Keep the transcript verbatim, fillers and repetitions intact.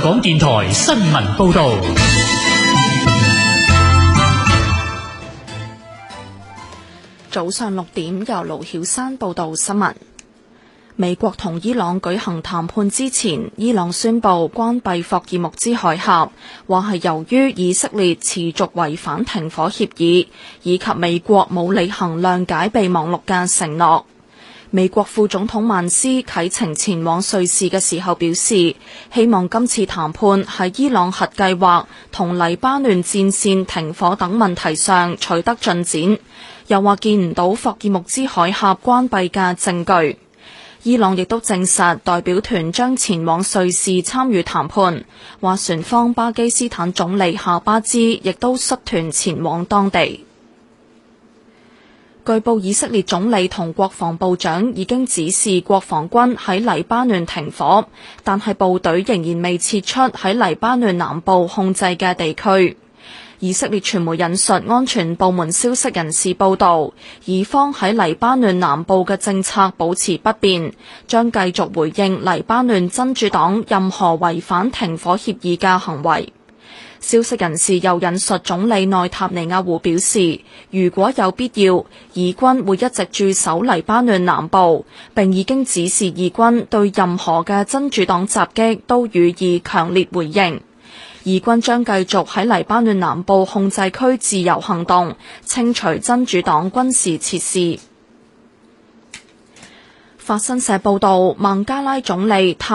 港電台新聞報道。 早上六點，由盧曉山報道新聞。美國同伊朗舉行談判之前，伊朗宣布關閉霍爾木茲海峽，話係由於以色列持續違反停火協議，以及美國冇履行諒解備忘錄嘅承諾。美國副總統曼斯啟程前往瑞士嘅時候表示，希望今次談判喺伊朗核計劃同黎巴嫩戰線停火等問題上取得進展，又話見唔到霍爾木茲海峽關閉嘅證據。伊朗亦都證實代表團將前往瑞士參與談判，話船方巴基斯坦總理夏巴茲亦都率團前往當地。據報以色列總理同國防部長已經指示國防軍喺黎巴嫩停火，但係部隊仍然未撤出喺黎巴嫩南部控制嘅地區。以色列傳媒引述安全部門消息人士報道，以方喺黎巴嫩南部嘅政策保持不變，將繼續回應黎巴嫩真主黨任何違反停火協議嘅行為。消息人士又引述總理內塔尼亞胡表示，如果有必要，以軍會一直駐守黎巴嫩南部，並已經指示以軍對任何嘅真主黨襲擊都予以強烈回應。以軍將繼續喺黎巴嫩南部控制區自由行動，清除真主黨軍事設施。法新社報道，孟加拉總理